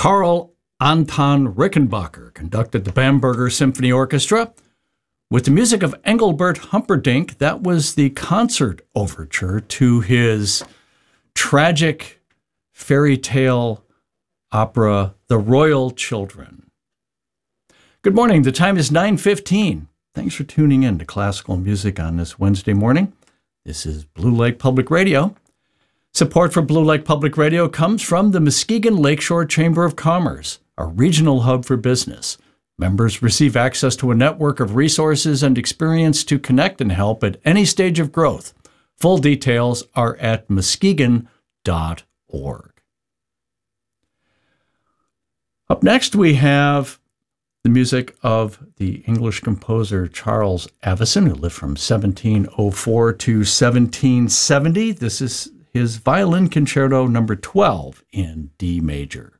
Karl Anton Rickenbacker conducted the Bamberger Symphony Orchestra with the music of Engelbert Humperdinck. That was the concert overture to his tragic fairy tale opera, The Royal Children. Good morning. The time is 9:15. Thanks for tuning in to classical music on this Wednesday morning. This is Blue Lake Public Radio. Support for Blue Lake Public Radio comes from the Muskegon Lakeshore Chamber of Commerce, a regional hub for business. Members receive access to a network of resources and experience to connect and help at any stage of growth. Full details are at muskegon.org. Up next, we have the music of the English composer Charles Avison, who lived from 1704 to 1770. This is his Violin Concerto number 12 in D major.